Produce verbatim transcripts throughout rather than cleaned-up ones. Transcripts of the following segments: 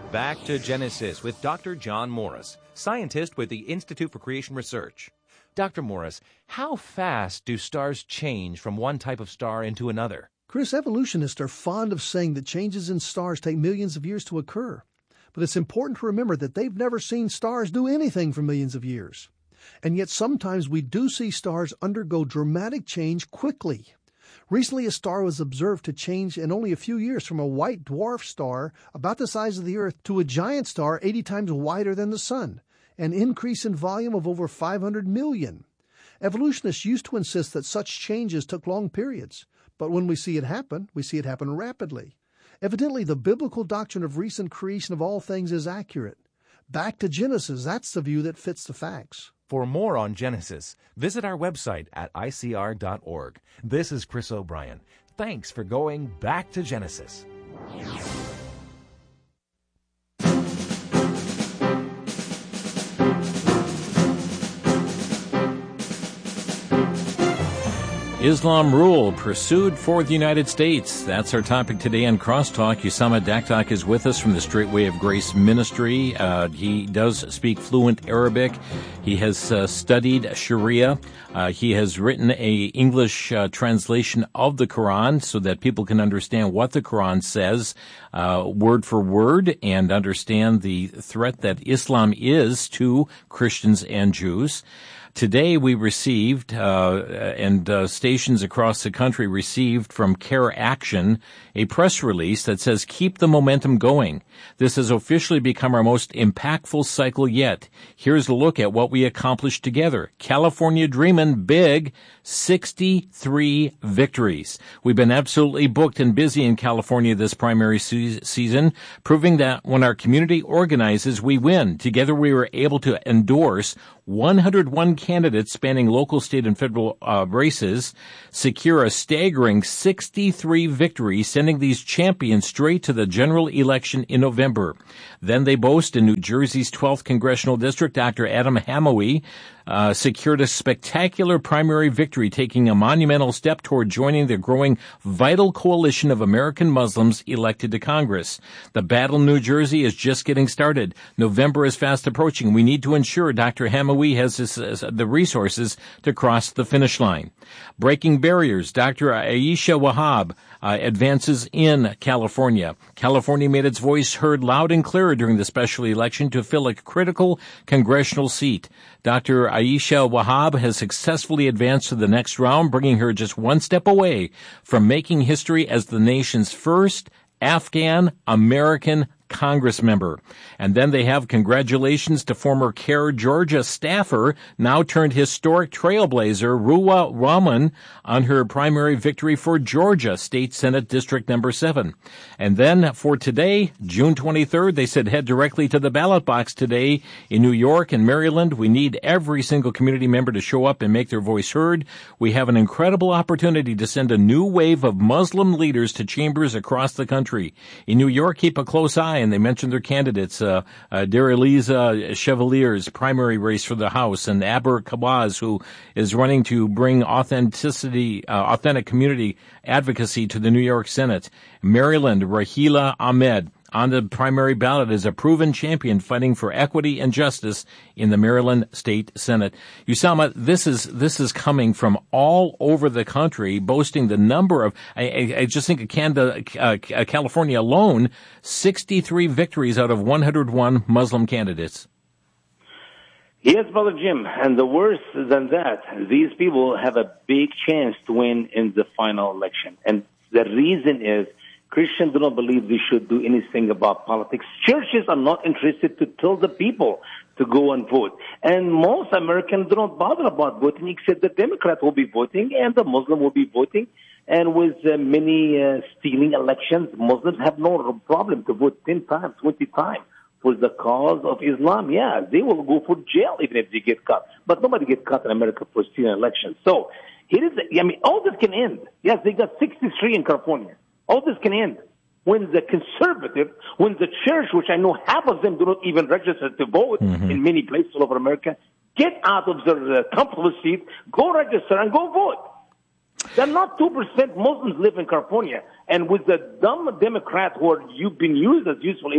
Back to Genesis with Doctor John Morris, scientist with the Institute for Creation Research. Doctor Morris, how fast do stars change from one type of star into another? Chris, evolutionists are fond of saying that changes in stars take millions of years to occur. But it's important to remember that they've never seen stars do anything for millions of years. And yet sometimes we do see stars undergo dramatic change quickly. Recently, a star was observed to change in only a few years from a white dwarf star about the size of the Earth to a giant star eighty times wider than the Sun, an increase in volume of over five hundred million. Evolutionists used to insist that such changes took long periods, but when we see it happen, we see it happen rapidly. Evidently, the biblical doctrine of recent creation of all things is accurate. Back to Genesis, that's the view that fits the facts. For more on Genesis, visit our website at I C R dot org. This is Chris O'Brien. Thanks for going back to Genesis. Islam rule pursued for the United States. That's our topic today on Crosstalk. Usama Daktak is with us from the Straight Way of Grace Ministry. Uh, he does speak fluent Arabic. He has uh, studied Sharia. Uh, he has written a English uh, translation of the Quran so that people can understand what the Quran says uh, word for word and understand the threat that Islam is to Christians and Jews. Today we received, uh, and uh, stations across the country received from Care Action, a press release that says, keep the momentum going. This has officially become our most impactful cycle yet. Here's a look at what we accomplished together. California dreamin' big, sixty-three victories. We've been absolutely booked and busy in California this primary se- season, proving that when our community organizes, we win. Together we were able to endorse one hundred one candidates spanning local, state, and federal uh, races, secure a staggering sixty-three victories, sending these champions straight to the general election in November. Then they boast in New Jersey's twelfth Congressional District, Doctor Adam Hamawi, Uh, secured a spectacular primary victory, taking a monumental step toward joining the growing vital coalition of American Muslims elected to Congress. The battle in New Jersey is just getting started. November is fast approaching. We need to ensure Doctor Hamawi has this, uh, the resources to cross the finish line. Breaking barriers, Doctor Aisha Wahab uh, advances in California. California made its voice heard loud and clear during the special election to fill a critical congressional seat. Doctor Aisha Wahab has successfully advanced to the next round, bringing her just one step away from making history as the nation's first Afghan-American Congress member. And then they have congratulations to former CARE Georgia staffer, now turned historic trailblazer, Ruwa Rahman, on her primary victory for Georgia State Senate District Number seven. And then for today, June twenty-third, they said head directly to the ballot box today in New York and Maryland. We need every single community member to show up and make their voice heard. We have an incredible opportunity to send a new wave of Muslim leaders to chambers across the country. In New York, keep a close eye, and they mentioned their candidates, uh, uh, Daraliza Chevalier's primary race for the House, and Aber Kawaz, who is running to bring authenticity, uh, authentic community advocacy to the New York Senate. Maryland, Rahila Ahmed, on the primary ballot as a proven champion fighting for equity and justice in the Maryland State Senate. Usama, this is this is coming from all over the country, boasting the number of, I, I just think of Canada, uh, California alone, sixty-three victories out of one hundred one Muslim candidates. Yes, Brother Jim, and the worse than that, these people have a big chance to win in the final election. And the reason is Christians do not believe we should do anything about politics. Churches are not interested to tell the people to go and vote. And most Americans do not bother about voting, except the Democrat will be voting and the Muslim will be voting. And with uh, many uh, stealing elections, Muslims have no problem to vote ten times, twenty times for the cause of Islam. Yeah, they will go for jail even if they get caught. But nobody gets caught in America for stealing elections. So here is, the, I mean, all this can end. Yes, they got sixty-three in California. All this can end when the conservative, when the church, which I know half of them do not even register to vote mm-hmm. in many places all over America, get out of their uh, comfortable seat, go register and go vote. They're not two percent Muslims live in California. And with the dumb Democrat who are you've been used as useful idiot,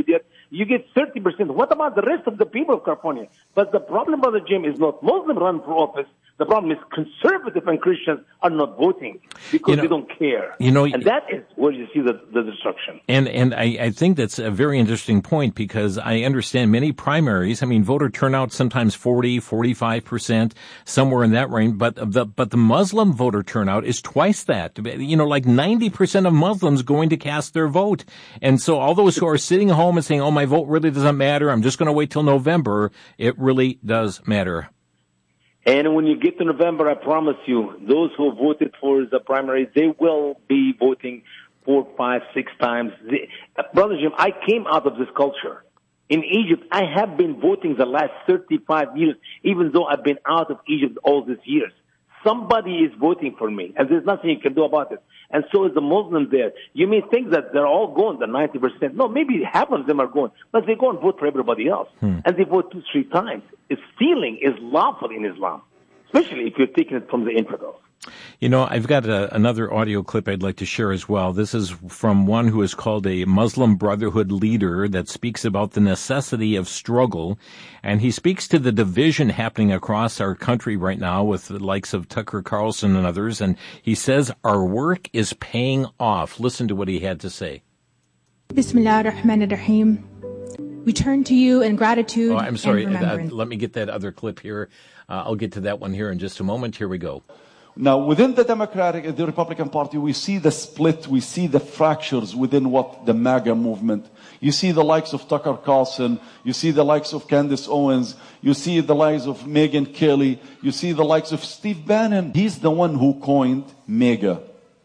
you get thirty percent. What about the rest of the people of California? But the problem, Brother Jim, is not Muslim run for office. The problem is conservative and Christians are not voting because you know, they don't care. You know, and that is where you see the, the destruction. And and I, I think that's a very interesting point because I understand many primaries. I mean, voter turnout sometimes forty, forty-five percent, somewhere in that range. But the but the Muslim voter turnout is twice that. You know, like ninety percent of Muslims going to cast their vote. And so all those who are sitting home and saying, "Oh, my vote really doesn't matter. I'm just going to wait till November," it really does matter. And when you get to November, I promise you, those who voted for the primary, they will be voting four, five, six times. They, uh, Brother Jim, I came out of this culture. In Egypt, I have been voting the last thirty-five years, even though I've been out of Egypt all these years. Somebody is voting for me, and there's nothing you can do about it. And so is the Muslim there. You may think that they're all going, the ninety percent. No, maybe half of them are going, but they go and vote for everybody else. Hmm. And they vote two, three times. It's stealing is lawful in Islam, especially if you're taking it from the infidels. You know, I've got a, another audio clip I'd like to share as well. This is from one who is called a Muslim Brotherhood leader that speaks about the necessity of struggle. And he speaks to the division happening across our country right now with the likes of Tucker Carlson and others. And he says our work is paying off. Listen to what he had to say. Bismillah ar-Rahman ar-Rahim. We turn to you in gratitude oh, I'm sorry. and remembrance. Uh, let me get that other clip here. Uh, I'll get to that one here in just a moment. Here we go. Now, within the Democratic, the Republican Party, we see the split, we see the fractures within what the MAGA movement. You see the likes of Tucker Carlson, you see the likes of Candace Owens, you see the likes of Megyn Kelly, you see the likes of Steve Bannon. He's the one who coined MAGA.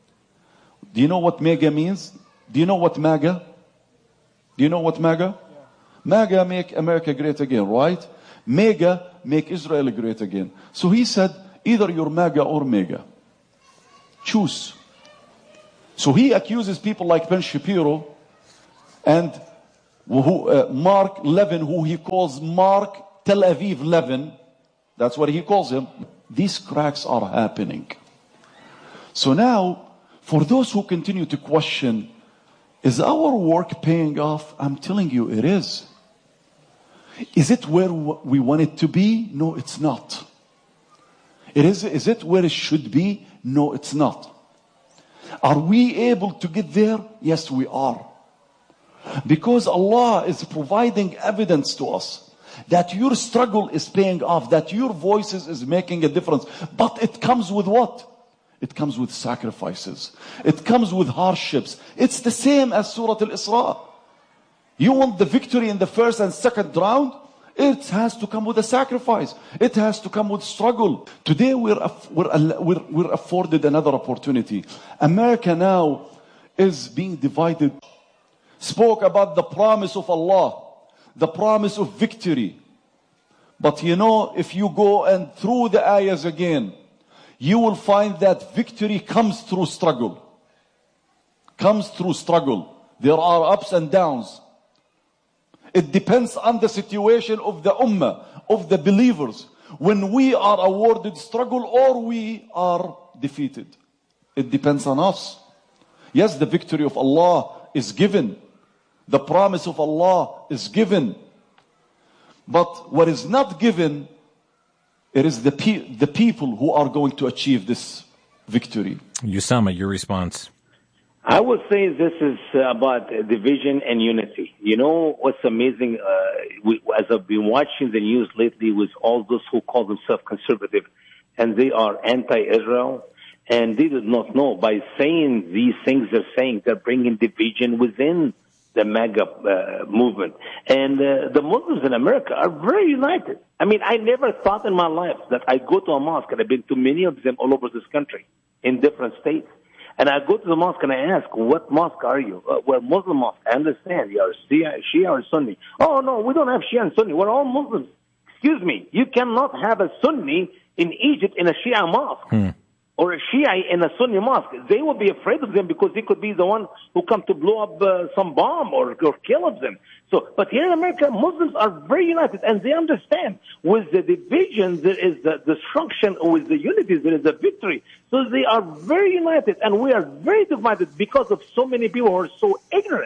Do you know what MAGA means? Do you know what MAGA? Do you know what MAGA? Yeah. MAGA, make America great again, right? MAGA, make Israel great again. So he said, either you're MAGA or MEGA. Choose. So he accuses people like Ben Shapiro and who, uh, Mark Levin, who he calls Mark Tel Aviv Levin. That's what he calls him. These cracks are happening. So now, for those who continue to question, is our work paying off? I'm telling you, it is. Is it where we want it to be? No, it's not. It is, is it where it should be? No, it's not. Are we able to get there? Yes, we are. Because Allah is providing evidence to us that your struggle is paying off, that your voices is making a difference. But it comes with what? It comes with sacrifices. It comes with hardships. It's the same as Surah Al-Isra. You want the victory in the first and second round? It has to come with a sacrifice. It has to come with struggle. Today we're, we're, we're, we're afforded another opportunity. America now is being divided. Spoke about the promise of Allah, the promise of victory. But you know, if you go and through the ayahs again, you will find that victory comes through struggle. Comes through struggle. There are ups and downs. It depends on the situation of the ummah, of the believers. When we are awarded struggle or we are defeated. It depends on us. Yes, the victory of Allah is given. The promise of Allah is given. But what is not given, it is the, pe- the people who are going to achieve this victory. Usama, your response. I would say this is about division and unity. You know what's amazing? Uh, we, as I've been watching the news lately with all those who call themselves conservative, and they are anti-Israel, and they did not know by saying these things they're saying, they're bringing division within the MAGA uh, movement. And uh, the Muslims in America are very united. I mean, I never thought in my life that I go to a mosque, and I've been to many of them all over this country in different states. And I go to the mosque and I ask, what mosque are you? Uh, we're Muslim mosque. I understand. You are Shia, Shia or Sunni. Oh, no, we don't have Shia and Sunni. We're all Muslims. Excuse me. You cannot have a Sunni in Egypt in a Shia mosque. Hmm. Or a Shia in a Sunni mosque. They will be afraid of them because they could be the one who come to blow up uh, some bomb or, or kill of them. So, but here in America, Muslims are very united and they understand with the division there is the destruction, with the unity there is a victory. So they are very united and we are very divided because of so many people who are so ignorant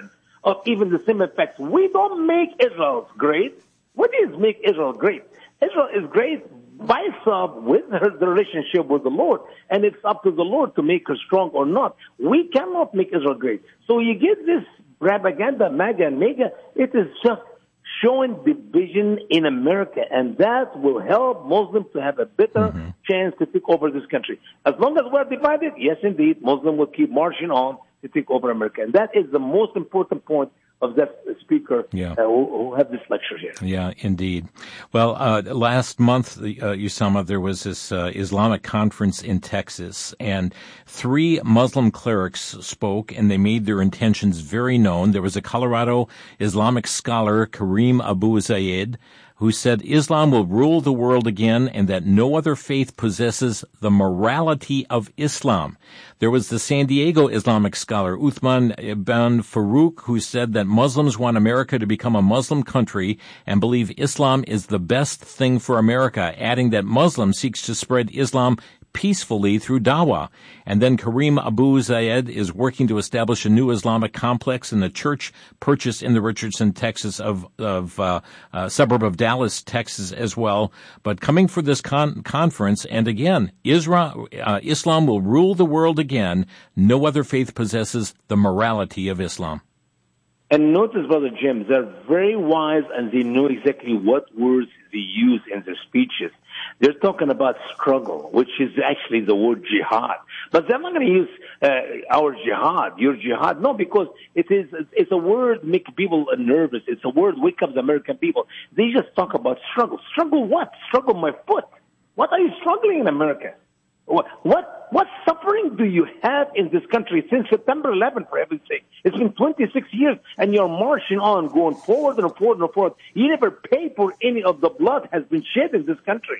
of even the same effects. We don't make Israel great. What is make Israel great? Israel is great by itself with her the relationship with the Lord, and it's up to the Lord to make her strong or not. We cannot make Israel great. So you get this propaganda, MAGA and MEGA, it is just showing division in America, and that will help Muslims to have a better mm-hmm. chance to take over this country. As long as we're divided, yes, indeed, Muslims will keep marching on to take over America. And that is the most important point of that speaker yeah. uh, who, who had this lecture here. Yeah, indeed. Well, uh, last month, uh, Usama, there was this uh, Islamic conference in Texas, and three Muslim clerics spoke, and they made their intentions very known. There was a Colorado Islamic scholar, Kareem Abu Zayed, who said Islam will rule the world again and that no other faith possesses the morality of Islam. There was the San Diego Islamic scholar Uthman ibn Farouk, who said that Muslims want America to become a Muslim country and believe Islam is the best thing for America, adding that Muslim seeks to spread Islam peacefully through dawah. And then Kareem Abu Zayed is working to establish a new Islamic complex in the church purchased in the Richardson, Texas, of, of uh, uh, suburb of Dallas, Texas as well. But coming for this con- conference, and again, Israel, uh, Islam will rule the world again. No other faith possesses the morality of Islam. And notice, Brother Jim, they're very wise and they know exactly what words they use in their speeches. They're talking about struggle, which is actually the word jihad. But they're not going to use uh, our jihad, your jihad. No, because it is, it's a word make people nervous. It's a word wake up the American people. They just talk about struggle. Struggle what? Struggle my foot. What are you struggling in America? What, what, what suffering do you have in this country since September eleventh, for heaven's sake? It's been twenty-six years, and you're marching on, going forward and forward and forward. You never pay for any of the blood has been shed in this country.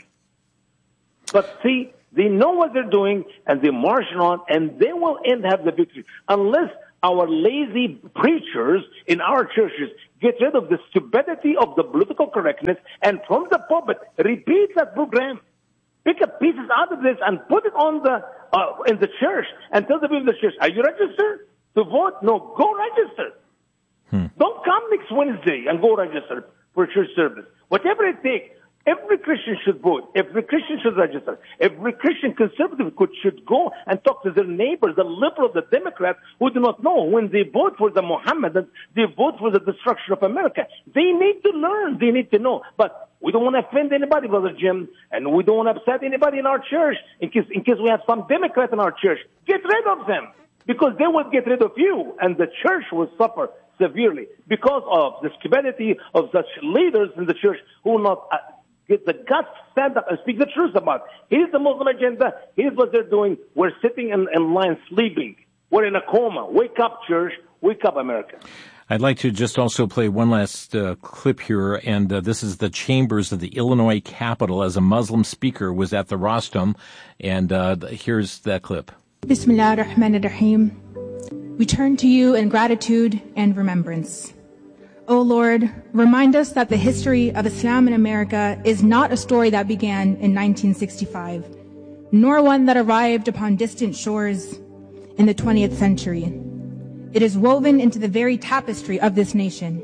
But see, they know what they're doing, and they're marching on, and they will end have the victory. Unless our lazy preachers in our churches get rid of the stupidity of the political correctness, and from the pulpit, repeat that program. Pick up pieces out of this and put it on the uh, in the church and tell the people in the church, are you registered to vote? No, go register. Hmm. Don't come next Wednesday and go register for church service. Whatever it takes, every Christian should vote. Every Christian should register. Every Christian conservative could, should go and talk to their neighbors, the liberals, the Democrats, who do not know when they vote for the Mohammedans, they vote for the destruction of America. They need to learn. They need to know. But we don't want to offend anybody, Brother Jim, and we don't want to upset anybody in our church in case, in case we have some Democrats in our church. Get rid of them, because they will get rid of you, and the church will suffer severely because of the stupidity of such leaders in the church who will not uh, get the guts to stand up and speak the truth about. Here's the Muslim agenda. Here's what they're doing. We're sitting in, in line sleeping. We're in a coma. Wake up, church. Wake up, America. I'd like to just also play one last uh, clip here, and uh, this is the chambers of the Illinois Capitol as a Muslim speaker was at the rostrum, and uh, here's that clip. Bismillah ar-Rahman ar-Rahim. We turn to you in gratitude and remembrance. O Lord, remind us that the history of Islam in America is not a story that began in nineteen sixty-five, nor one that arrived upon distant shores in the twentieth century. It is woven into the very tapestry of this nation.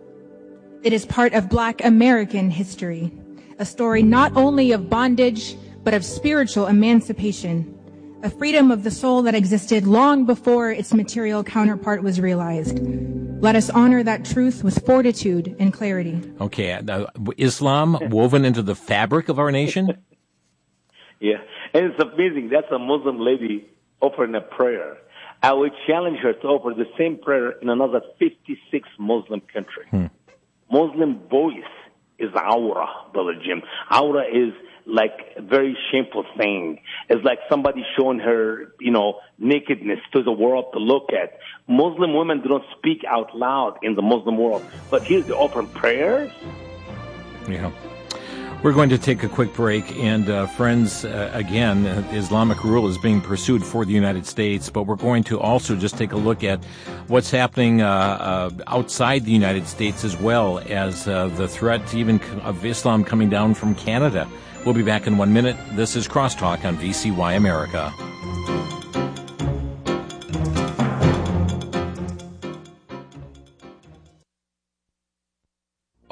It is part of Black American history, a story not only of bondage, but of spiritual emancipation, a freedom of the soul that existed long before its material counterpart was realized. Let us honor that truth with fortitude and clarity. Okay, uh, Islam woven into the fabric of our nation? Yeah, and it's amazing. That's a Muslim lady offering a prayer. I would challenge her to offer the same prayer in another fifty-six Muslim countries. Hmm. Muslim voice is aura, Brother Jim. Aura is like a very shameful thing. It's like somebody showing her, you know, nakedness to the world to look at. Muslim women do not speak out loud in the Muslim world. But here's the open prayers. Yeah. We're going to take a quick break, and uh, friends, uh, again, uh, Islamic rule is being pursued for the United States, but we're going to also just take a look at what's happening uh, uh, outside the United States, as well as uh, the threat even of Islam coming down from Canada. We'll be back in one minute. This is Crosstalk on V C Y America.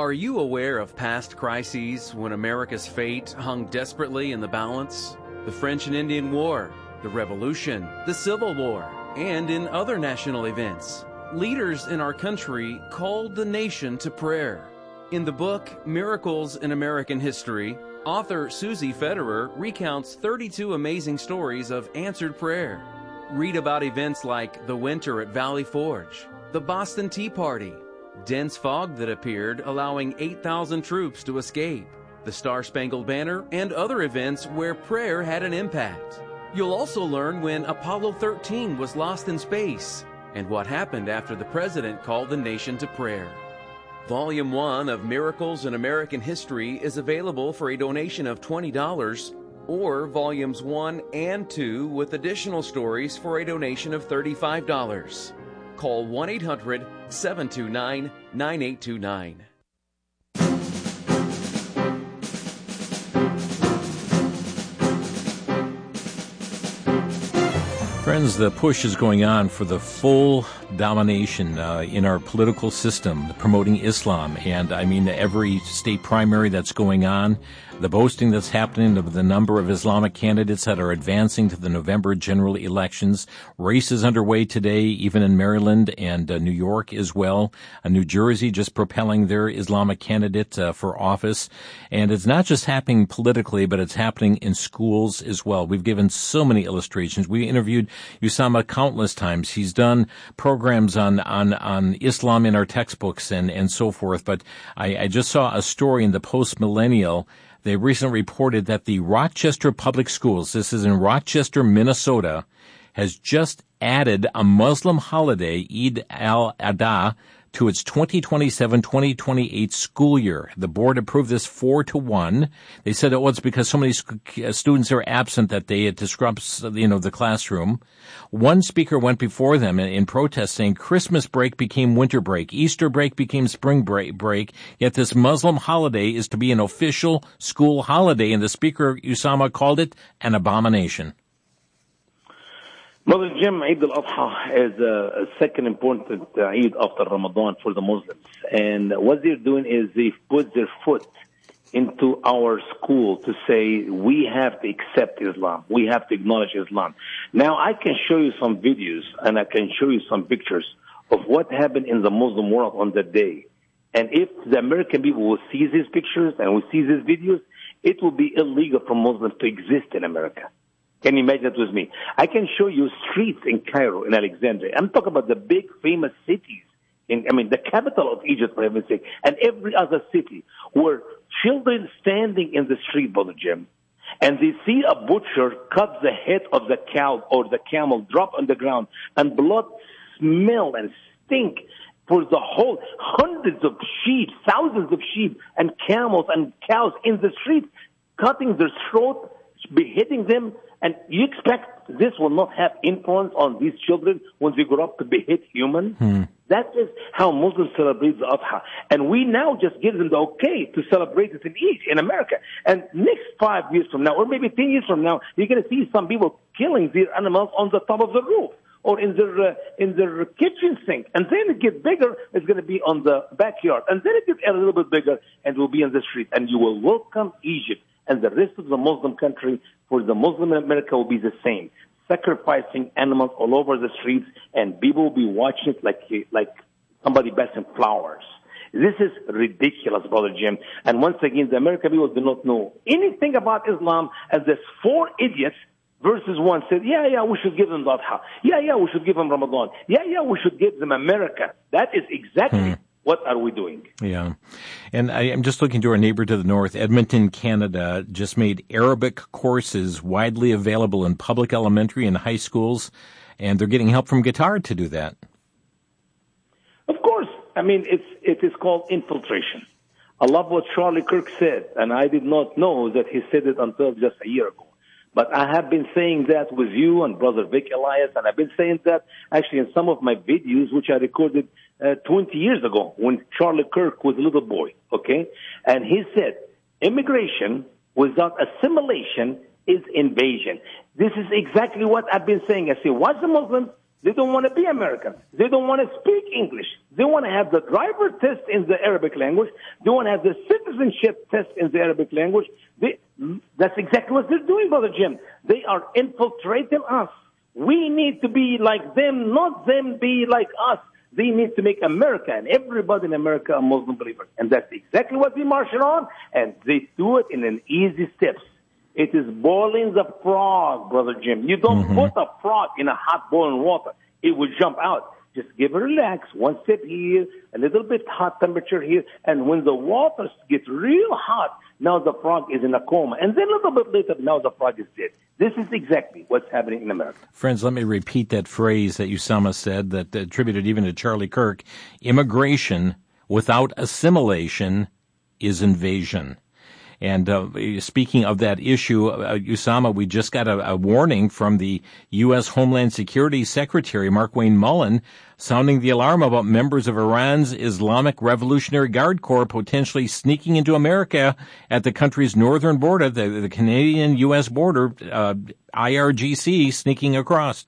Are you aware of past crises when America's fate hung desperately in the balance? The French and Indian War, the Revolution, the Civil War, and in other national events. Leaders in our country called the nation to prayer. In the book, Miracles in American History, author Susie Federer recounts thirty-two amazing stories of answered prayer. Read about events like the winter at Valley Forge, the Boston Tea Party, dense fog that appeared allowing eight thousand troops to escape, the Star-Spangled Banner, and other events where prayer had an impact. You'll also learn when Apollo thirteen was lost in space and what happened after the president called the nation to prayer. Volume one of Miracles in American History is available for a donation of twenty dollars, or Volumes one and two with additional stories for a donation of thirty-five dollars. Call one eight hundred seven two nine nine eight two nine. Friends, the push is going on for the full domination uh, in our political system, promoting Islam. And I mean, every state primary that's going on, the boasting that's happening of the number of Islamic candidates that are advancing to the November general elections. Races underway today, even in Maryland and uh, New York as well. Uh, New Jersey just propelling their Islamic candidate uh, for office. And it's not just happening politically, but it's happening in schools as well. We've given so many illustrations. We interviewed Usama countless times. He's done programs on, on, on Islam in our textbooks and, and so forth. But I, I just saw a story in the Post-Millennial. They recently reported that the Rochester Public Schools, this is in Rochester, Minnesota, has just added a Muslim holiday, Eid al-Adha, to its twenty twenty-seven twenty twenty-eight school year. The board approved this four to one. They said it was because so many students are absent that they it disrupts, you know, the classroom. One speaker went before them in, in protest saying Christmas break became winter break, Easter break became spring break, break, yet this Muslim holiday is to be an official school holiday, and the speaker, Usama, called it an abomination. Brother Jim, Eid al-Adha is a second important Eid after Ramadan for the Muslims. And what they're doing is they put their foot into our school to say we have to accept Islam. We have to acknowledge Islam. Now, I can show you some videos and I can show you some pictures of what happened in the Muslim world on that day. And if the American people will see these pictures and will see these videos, it will be illegal for Muslims to exist in America. Can you imagine that with me? I can show you streets in Cairo, in Alexandria. I'm talking about the big famous cities. In, I mean, the capital of Egypt, for heaven's sake, and every other city where children standing in the street, Brother Jim, and they see a butcher cut the head of the cow or the camel, drop on the ground, and blood smell and stink for the whole hundreds of sheep, thousands of sheep and camels and cows in the street, cutting their throat, beheading them. And you expect this will not have influence on these children when they grow up to be hit human? Hmm. That is how Muslims celebrate the Adha. And we now just give them the okay to celebrate it in Eid, in America. And next five years from now, or maybe ten years from now, you're going to see some people killing their animals on the top of the roof or in their uh, in their kitchen sink. And then it gets bigger, it's going to be on the backyard. And then it gets a little bit bigger and will be in the street. And you will welcome Egypt and the rest of the Muslim country. For the Muslim in America will be the same, sacrificing animals all over the streets, and people will be watching it like like somebody passing flowers. This is ridiculous, Brother Jim. And once again, the American people do not know anything about Islam, and there's four idiots versus one said, yeah, yeah, we should give them Adha. Yeah, yeah, we should give them Ramadan. Yeah, yeah, we should give them America. That is exactly hmm. What are we doing? Yeah. And I, I'm just looking to our neighbor to the north. Edmonton, Canada, just made Arabic courses widely available in public elementary and high schools, and they're getting help from Qatar to do that. Of course. I mean, it's, it is called infiltration. I love what Charlie Kirk said, and I did not know that he said it until just a year ago. But I have been saying that with you and Brother Vic Elias, and I've been saying that actually in some of my videos, which I recorded uh, twenty years ago when Charlie Kirk was a little boy, okay? And he said, immigration without assimilation is invasion. This is exactly what I've been saying. I say, watch the Muslims, They don't want to be American. They don't want to speak English. They want to have the driver test in the Arabic language. They want to have the citizenship test in the Arabic language. They, that's exactly what they're doing, Brother Jim. They are infiltrating us. We need to be like them, not them be like us. They need to make America and everybody in America a Muslim believer. And that's exactly what we march on, and they do it in an easy steps. It is boiling the frog, Brother Jim. You don't mm-hmm. put a frog in a hot boiling water. It will jump out. Just give it a relax. One step here, a little bit hot temperature here. And when the water gets real hot, now the frog is in a coma. And then a little bit later, now the frog is dead. This is exactly what's happening in America. Friends, let me repeat that phrase that Usama said, that attributed even to Charlie Kirk. Immigration without assimilation is invasion. And uh, speaking of that issue, uh, Usama, we just got a, a warning from the U S. Homeland Security Secretary, Mark Wayne Mullen, sounding the alarm about members of Iran's Islamic Revolutionary Guard Corps potentially sneaking into America at the country's northern border, the, the Canadian-U S border, uh, I R G C sneaking across.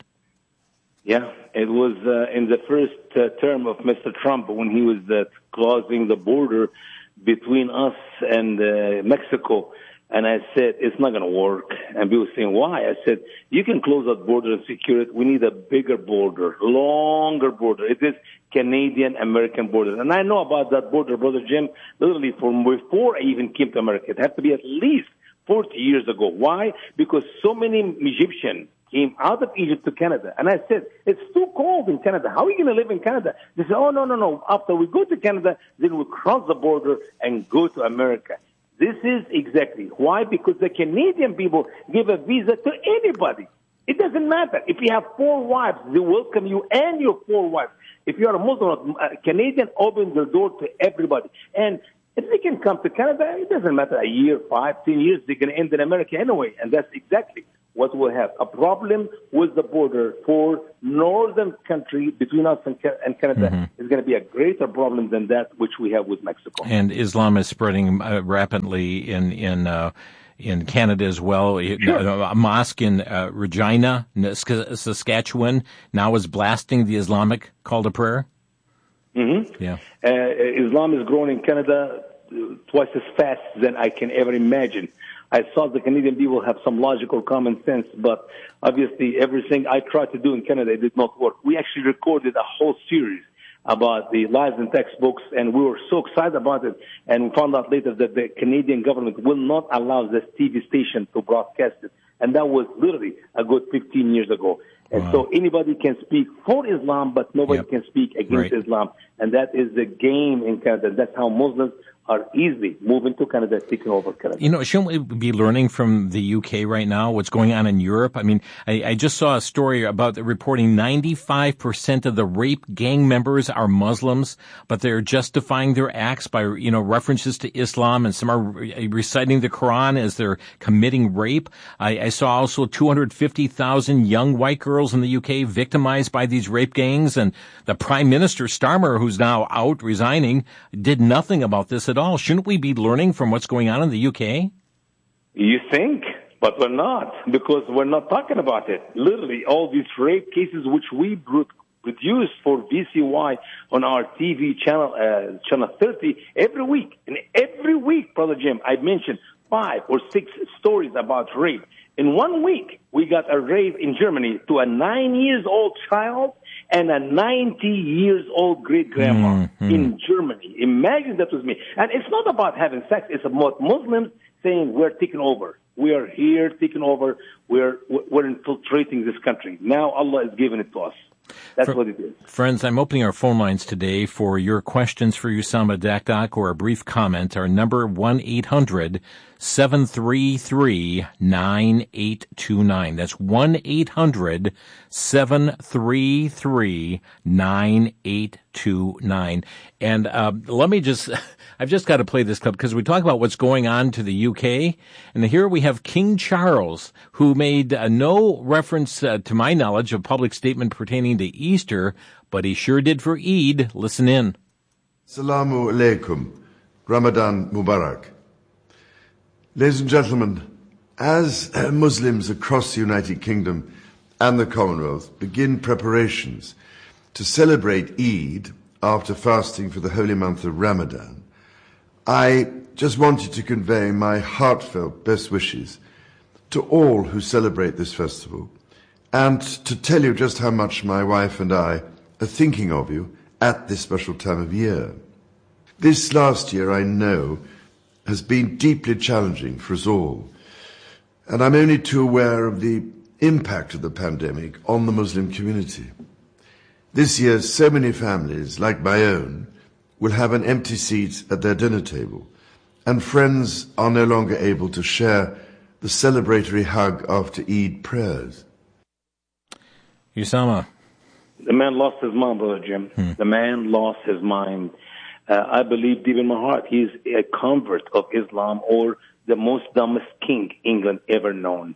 Yeah, it was uh, in the first uh, term of Mister Trump when he was uh, closing the border between us and uh, Mexico. And I said, it's not going to work. And people were saying, why? I said, you can close that border and secure it. We need a bigger border, longer border. It is Canadian-American border. And I know about that border, Brother Jim, literally from before I even came to America. It had to be at least forty years ago. Why? Because so many Egyptians came out of Egypt to Canada. And I said, it's too cold in Canada. How are you going to live in Canada? They said, oh, no, no, no. After we go to Canada, then we cross the border and go to America. This is exactly why, because the Canadian people give a visa to anybody. It doesn't matter. If you have four wives, they welcome you and your four wives. If you are a Muslim, a Canadian opens their door to everybody. And if they can come to Canada, it doesn't matter, a year, five, ten years, they're going to end in America anyway. And that's exactly what we'll have. A problem with the border for northern country between us and, and Canada mm-hmm. is going to be a greater problem than that which we have with Mexico. And Islam is spreading uh, rapidly in in uh, in Canada as well. Sure. A mosque in uh, Regina, Saskatchewan, now is blasting the Islamic call to prayer. Mm-hmm. Yeah. Uh, Islam is growing in Canada twice as fast than I can ever imagine. I saw the Canadian people have some logical common sense, but obviously everything I tried to do in Canada did not work. We actually recorded a whole series about the lies in textbooks, and we were so excited about it, and we found out later that the Canadian government will not allow this T V station to broadcast it, and that was literally a good fifteen years ago. And wow. So anybody can speak for Islam, but nobody yep. can speak against right. Islam, and that is the game in Canada. That's how Muslims are easily moving to Canada, taking over Canada. You know, shouldn't we be learning from the U K right now, what's going on in Europe? I mean, I, I just saw a story about the reporting ninety-five percent of the rape gang members are Muslims, but they're justifying their acts by, you know, references to Islam, and some are re- reciting the Quran as they're committing rape. I, I saw also two hundred fifty thousand young white girls in the U K victimized by these rape gangs, and the Prime Minister, Starmer, who's now out, resigning, did nothing about this at all. Shouldn't we be learning from what's going on in the U K? You think, but we're not, because we're not talking about it. Literally, all these rape cases which we produce for V C Y on our T V channel, uh, channel thirty, every week. And every week, Brother Jim, I mentioned five or six stories about rape. In one week, we got a rape in Germany to a nine years old child and a ninety years old great grandma mm-hmm. in Germany. Imagine that was me. And it's not about having sex. It's about Muslims saying we're taking over. We are here taking over. We're we're infiltrating this country. Now Allah is giving it to us. That's For, what it is. Friends, I'm opening our phone lines today for your questions for Usama Dakdak or a brief comment. Our number one eight hundred seven three three nine eight two nine. That's one eight hundred seven three three nine eight two nine. And uh, let me just, I've just got to play this clip because we talk about what's going on to the U K. And here we have King Charles, who made uh, no reference, uh, to my knowledge, of public statement pertaining to Easter, but he sure did for Eid. Listen in. Assalamu alaikum. Ramadan Mubarak. Ladies and gentlemen, as uh, Muslims across the United Kingdom and the Commonwealth begin preparations to celebrate Eid after fasting for the holy month of Ramadan, I just wanted to convey my heartfelt best wishes to all who celebrate this festival, and to tell you just how much my wife and I are thinking of you at this special time of year. This last year, I know, has been deeply challenging for us all, and I'm only too aware of the impact of the pandemic on the Muslim community. This year, so many families, like my own, will have an empty seat at their dinner table, and friends are no longer able to share the celebratory hug after Eid prayers. Usama. The man lost his mind, Brother Jim. Hmm. The man lost his mind. Uh, I believe deep in my heart he's a convert of Islam, or the most dumbest king England ever known.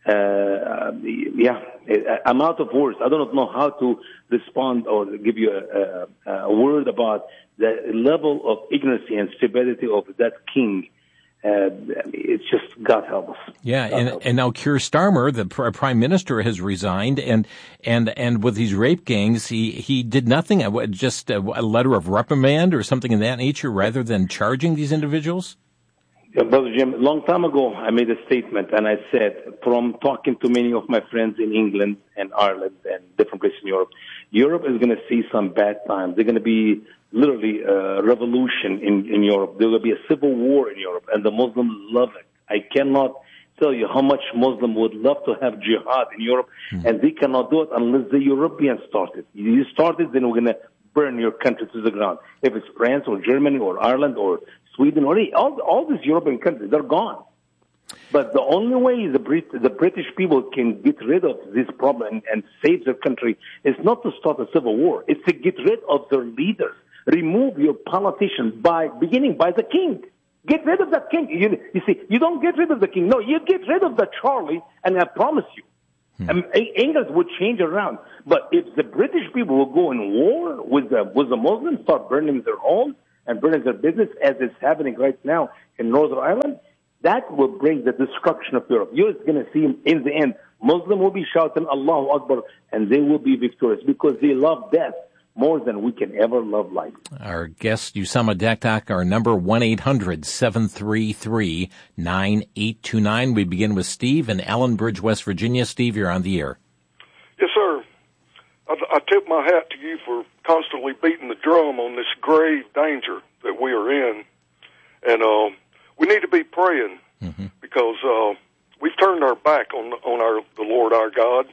Uh, yeah, I'm out of words. I don't know how to respond or give you a, a, a word about the level of ignorance and stupidity of that king. Uh, it's just God help us. Yeah, God and, help and now Keir Starmer, the pr- prime minister, has resigned, and and and with these rape gangs, he he did nothing. Just a, a letter of reprimand or something in that nature, rather than charging these individuals. Yeah, Brother Jim, a long time ago, I made a statement, and I said, from talking to many of my friends in England and Ireland and different places in Europe, Europe is going to see some bad times. They're going to be literally a revolution in, in Europe. There will be a civil war in Europe, and the Muslims love it. I cannot tell you how much Muslims would love to have jihad in Europe, mm. and they cannot do it unless the Europeans start it. You start it, then we're going to burn your country to the ground. If it's France or Germany or Ireland or Sweden or all, all these European countries, they're gone. But the only way the, Brit, the British people can get rid of this problem and, and save their country is not to start a civil war. It's to get rid of their leaders. Remove your politicians by beginning by the king. Get rid of that king. You, you see, you don't get rid of the king. No, you get rid of the Charlie, and I promise you, hmm. um, England would change around. But if the British people will go in war with the with the Muslims, start burning their homes and burning their business, as is happening right now in Northern Ireland, that will bring the destruction of Europe. You're going to see, in the end, Muslims will be shouting Allahu Akbar, and they will be victorious because they love death more than we can ever love life. Our guest, Usama Daktak, our number one eight hundred seven three three nine eight two nine. We begin with Steve in Allenbridge, West Virginia. Steve, you're on the air. Yes, sir. I, I tip my hat to you for constantly beating the drum on this grave danger that we are in. And uh, we need to be praying mm-hmm. because uh, we've turned our back on, on our the Lord our God,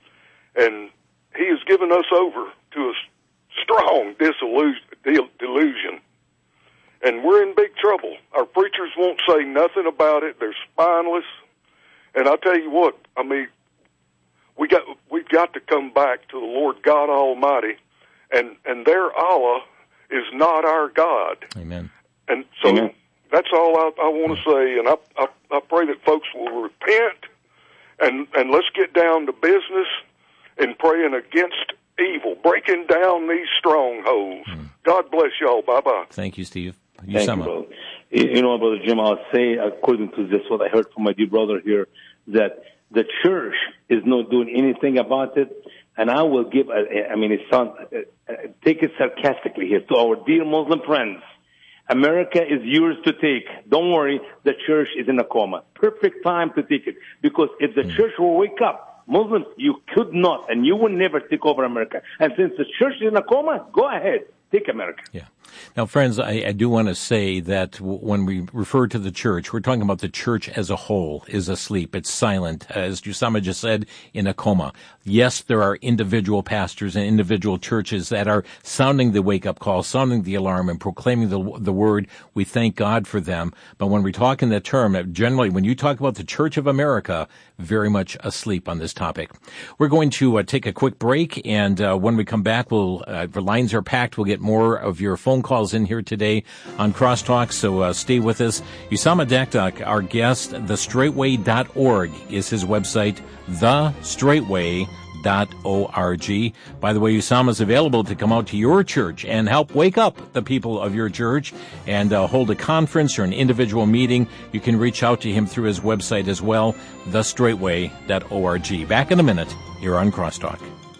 and He has given us over to a strong delusion, and we're in big trouble. Our preachers won't say nothing about it. They're spineless, and I tell you what, I mean, we got we've got to come back to the Lord God Almighty, and and their Allah is not our God. Amen. And so Amen. That's all I, I want to say, and I, I I pray that folks will repent, and and let's get down to business and praying against evil, breaking down these strongholds. Mm. God bless y'all. Bye-bye. Thank you, Steve. You, Thank you, brother. You know, Brother Jim, I'll say, according to this, what I heard from my dear brother here, that the church is not doing anything about it. And I will give, I mean, it sounds, take it sarcastically here, to our dear Muslim friends. America is yours to take. Don't worry, the church is in a coma. Perfect time to take it. Because if the mm. church will wake up, Muslims, you could not, and you will never take over America. And since the church is in a coma, go ahead, take America. Yeah. Now, friends, I, I do want to say that w- when we refer to the church, we're talking about the church as a whole is asleep. It's silent, as Usama just said, in a coma. Yes, there are individual pastors and individual churches that are sounding the wake-up call, sounding the alarm, and proclaiming the the word. We thank God for them. But when we talk in that term, generally, when you talk about the Church of America, very much asleep on this topic. We're going to uh, take a quick break, and uh, when we come back, we'll uh, the lines are packed. We'll get more of your phone calls in here today on Crosstalk, so uh, stay with us. Usama Daktak, our guest, the straightway dot org is his website, the straightway dot org. By the way, Usama is available to come out to your church and help wake up the people of your church and uh, hold a conference or an individual meeting. You can reach out to him through his website as well, the straightway dot org. Back in a minute. You're on Crosstalk.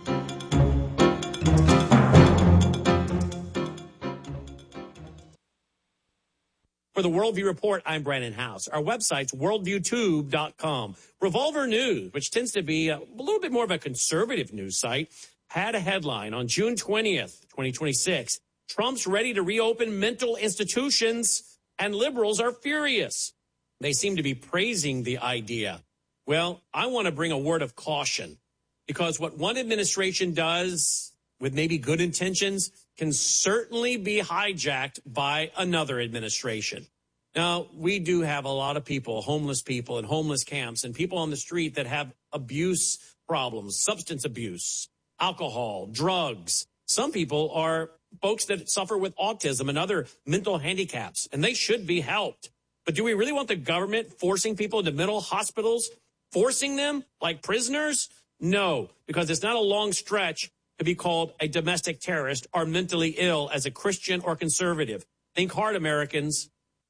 For the Worldview Report, I'm Brandon House. Our website's worldview tube dot com. Revolver News, which tends to be a little bit more of a conservative news site, had a headline on June twentieth, twenty twenty-six. Trump's ready to reopen mental institutions, and liberals are furious. They seem to be praising the idea. Well, I want to bring a word of caution, because what one administration does with maybe good intentions can certainly be hijacked by another administration. Now, we do have a lot of people, homeless people in homeless camps and people on the street that have abuse problems, substance abuse, alcohol, drugs. Some people are folks that suffer with autism and other mental handicaps, and they should be helped. But do we really want the government forcing people into mental hospitals, forcing them like prisoners? No, because it's not a long stretch to be called a domestic terrorist or mentally ill as a Christian or conservative. Think hard, Americans.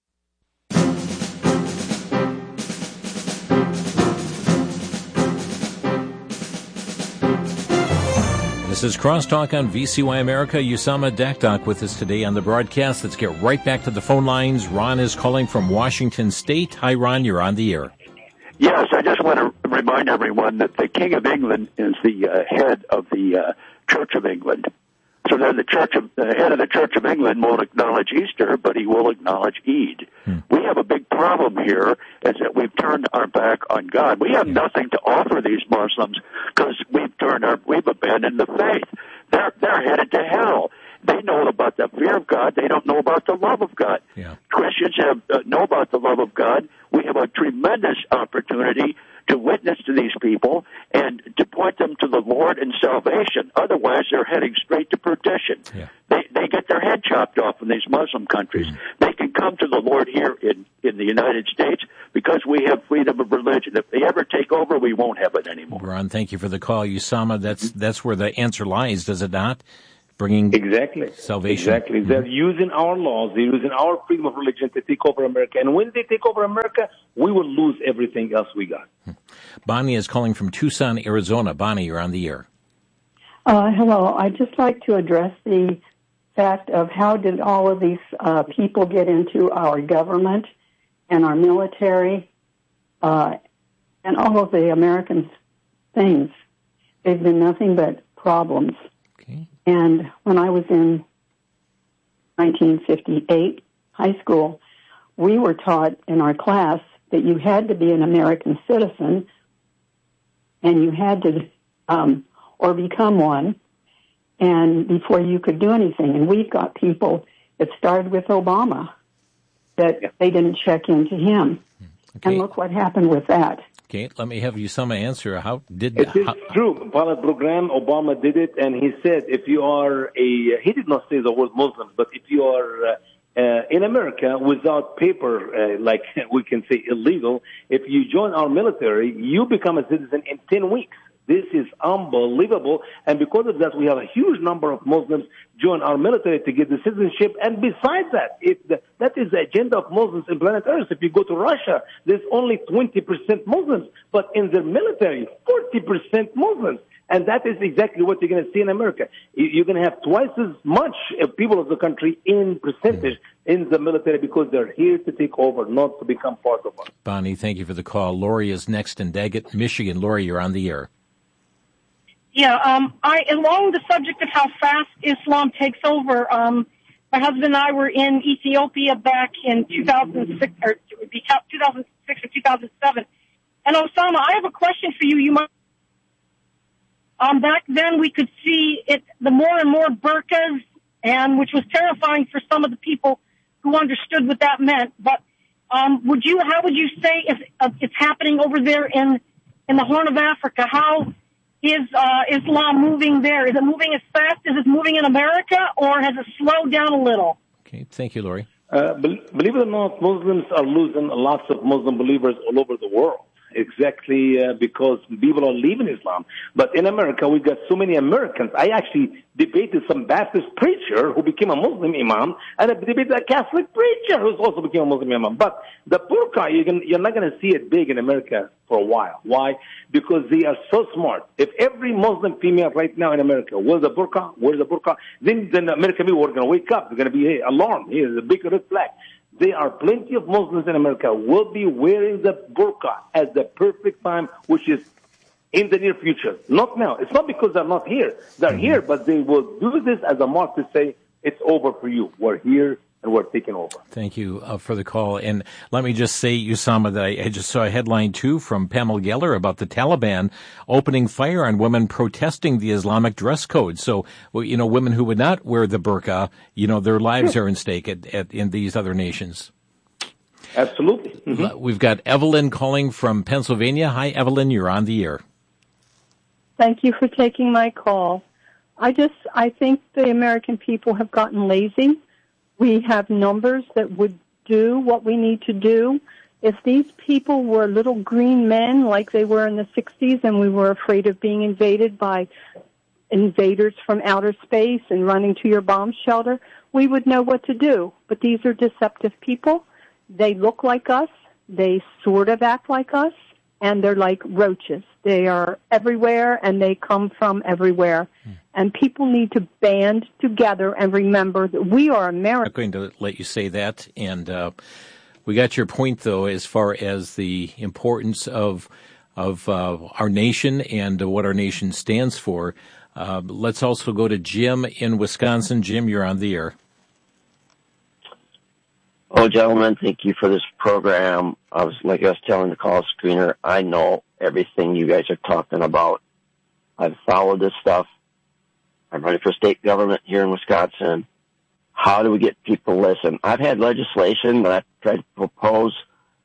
This is Crosstalk on V C Y America. Usama Dakdak with us today on the broadcast. Let's get right back to the phone lines. Ron is calling from Washington State. Hi, Ron. You're on the air. Yes, I just want to remind everyone that the King of England is the uh, head of the uh, Church of England. So then the Church of the head of the Church of England won't acknowledge Easter, but he will acknowledge Eid. Hmm. We have a big problem here, is that we've turned our back on God. We have nothing to offer these Muslims because we've turned our we've abandoned the faith. They're they're headed to hell. They know about the fear of God. They don't know about the love of God. Yeah. Christians have uh, know about the love of God. We have a tremendous opportunity to witness to these people and to point them to the Lord and salvation. Otherwise, they're heading straight to perdition. Yeah. They they get their head chopped off in these Muslim countries. Mm. They can come to the Lord here in, in the United States because we have freedom of religion. If they ever take over, we won't have it anymore. Ron, thank you for the call. Usama, that's, that's where the answer lies, does it not? Bringing exactly salvation. Exactly. Mm-hmm. They're using our laws. They're using our freedom of religion to take over America. And when they take over America, we will lose everything else we got. Bonnie is calling from Tucson, Arizona. Bonnie, you're on the air. Uh, hello. I'd just like to address the fact of how did all of these uh, people get into our government and our military uh, and all of the American things. They've been nothing but problems. Okay. And when I was in nineteen fifty-eight high school, we were taught in our class that you had to be an American citizen and you had to, um, or become one, and before you could do anything. And we've got people that started with Obama that yeah. they didn't check into him. Okay. And look what happened with that. Okay, let me have Usama answer. How did it is how, true? Pilot program. Obama did it, and he said, if you are a, he did not say the word Muslim, but if you are uh, uh, in America without paper, uh, like we can say illegal, if you join our military, you become a citizen in ten weeks. This is unbelievable, and because of that, we have a huge number of Muslims join our military to get the citizenship. And besides that, if the, that is the agenda of Muslims in planet Earth. If you go to Russia, there's only twenty percent Muslims, but in the military, forty percent Muslims. And that is exactly what you're going to see in America. You're going to have twice as much people of the country in percentage in the military because they're here to take over, not to become part of us. Bonnie, thank you for the call. Lori is next in Daggett, Michigan. Lori, you're on the air. Yeah, um, I, along the subject of how fast Islam takes over, um, my husband and I were in Ethiopia back in two thousand six, or it would be two thousand six or two thousand seven. And Osama, I have a question for you. You might, um, back then we could see it, the more and more burqas, and which was terrifying for some of the people who understood what that meant. But, um, would you, how would you say if, uh, it's happening over there in, in the Horn of Africa? How is uh, Islam moving there? Is it moving as fast as it's moving in America, or has it slowed down a little? Okay, thank you, Lori. Uh, believe it or not, Muslims are losing lots of Muslim believers all over the world. exactly uh, because people are leaving Islam. But in America, we got so many Americans. I actually debated some Baptist preacher who became a Muslim imam, and I debated a Catholic preacher who's also became a Muslim imam. But the burqa, you're, gonna, you're not going to see it big in America for a while. Why? Because they are so smart. If every Muslim female right now in America wears a burqa, wears a burqa, then, then American people are going to wake up. They're going to be, hey, alarmed. Here's a big red flag. There are plenty of Muslims in America will be wearing the burqa at the perfect time, which is in the near future. Not now. It's not because they're not here. They're mm-hmm. here, but they will do this as a mark to say, it's over for you. We're here and we're taking over. Thank you uh, for the call. And let me just say, Usama, that I, I just saw a headline, too, from Pamela Geller about the Taliban opening fire on women protesting the Islamic dress code. So, well, you know, women who would not wear the burqa, you know, their lives sure. are in stake at, at, in these other nations. Absolutely. Mm-hmm. We've got Evelyn calling from Pennsylvania. Hi, Evelyn. You're on the air. Thank you for taking my call. I just, I think the American people have gotten lazy. We have numbers that would do what we need to do. If these people were little green men like they were in the sixties and we were afraid of being invaded by invaders from outer space and running to your bomb shelter, we would know what to do. But these are deceptive people. They look like us. They sort of act like us. And they're like roaches. They are everywhere, and they come from everywhere. Hmm. And people need to band together and remember that we are America. I'm going to let you say that. And uh, we got your point, though, as far as the importance of of uh, our nation and uh, what our nation stands for. Uh, let's also go to Jim in Wisconsin. Jim, you're on the air. Oh, gentlemen, thank you for this program. I was, like I was telling the call screener, I know everything you guys are talking about. I've followed this stuff. I'm running for state government here in Wisconsin. How do we get people to listen? I've had legislation that I've tried to propose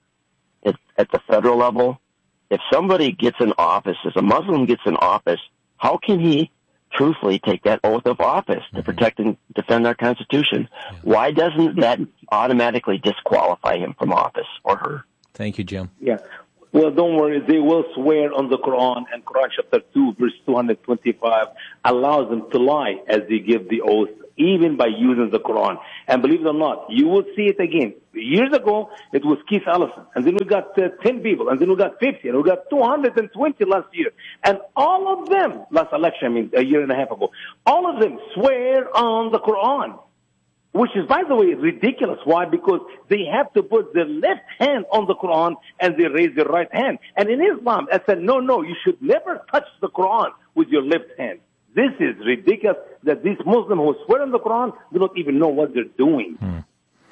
at, at the federal level. If somebody gets in office, as a Muslim gets in office, how can he truthfully take that oath of office to protect and defend our Constitution? Why doesn't that automatically disqualify him from office or her? Thank you, Jim. Yeah. Well, don't worry. They will swear on the Quran, and Quran chapter two, verse two hundred twenty-five allows them to lie as they give the oath, even by using the Quran. And believe it or not, you will see it again. Years ago, it was Keith Ellison, and then we got uh, ten people, and then we got fifty, and we got two hundred twenty last year. And all of them, last election, I mean, a year and a half ago, all of them swear on the Quran, which is, by the way, ridiculous. Why? Because they have to put their left hand on the Quran, and they raise their right hand. And in Islam, I said, no, no, you should never touch the Quran with your left hand. This is ridiculous that these Muslims who swear on the Quran do not even know what they're doing. Hmm.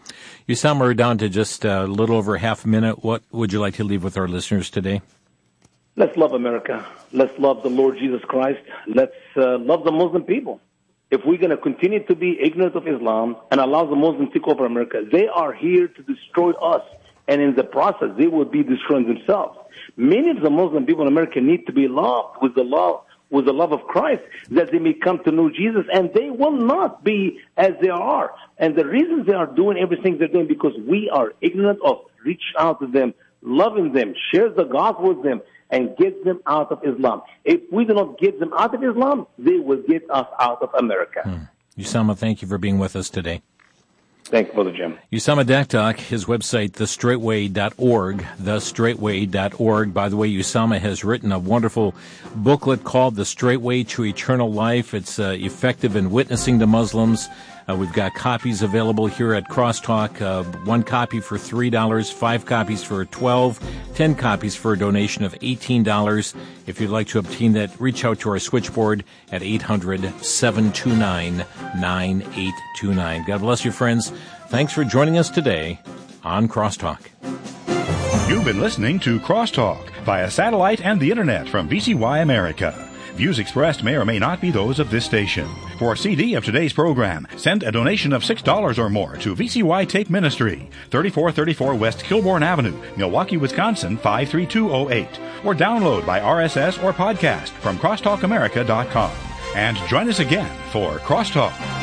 Usama, we're down to just a little over half a minute. What would you like to leave with our listeners today? Let's love America. Let's love the Lord Jesus Christ. Let's uh, love the Muslim people. If we're going to continue to be ignorant of Islam and allow the Muslims to take over America, they are here to destroy us. And in the process, they will be destroying themselves. Many of the Muslim people in America need to be loved with the love with the love of Christ, that they may come to know Jesus, and they will not be as they are. And the reason they are doing everything they're doing because we are ignorant of reaching out to them, loving them, share the gospel with them, and get them out of Islam. If we do not get them out of Islam, they will get us out of America. Hmm. Usama, thank you for being with us today. Thanks, Brother Jim. Usama Daktak, his website, the straight way dot org, the straight way dot org. By the way, Usama has written a wonderful booklet called The Straight Way to Eternal Life. It's uh, effective in witnessing to Muslims. Uh, we've got copies available here at Crosstalk. Uh, one copy for three dollars, five copies for twelve dollars, ten copies for a donation of eighteen dollars. If you'd like to obtain that, reach out to our switchboard at eight hundred, seven two nine, nine eight two nine. God bless you, friends. Thanks for joining us today on Crosstalk. You've been listening to Crosstalk via satellite and the Internet from V C Y America. Views expressed may or may not be those of this station. For a C D of today's program, send a donation of six dollars or more to V C Y Tape Ministry, thirty-four thirty-four West Kilbourne Avenue, Milwaukee, Wisconsin, five three two oh eight. Or download by R S S or podcast from crosstalk america dot com. And join us again for Crosstalk.